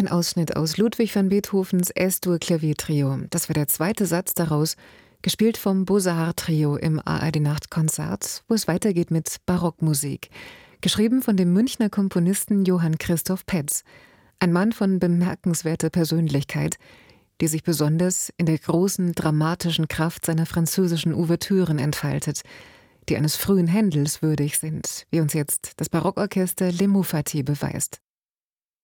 Ein Ausschnitt aus Ludwig van Beethovens S-Dur Klaviertrio. Das war der zweite Satz daraus, gespielt vom Beaux-Arts-Trio im ARD-Nachtkonzert, wo es weitergeht mit Barockmusik. Geschrieben von dem Münchner Komponisten Johann Christoph Petz. Ein Mann von bemerkenswerter Persönlichkeit, die sich besonders in der großen, dramatischen Kraft seiner französischen Ouvertüren entfaltet, die eines frühen Händels würdig sind, wie uns jetzt das Barockorchester Les Moufati beweist.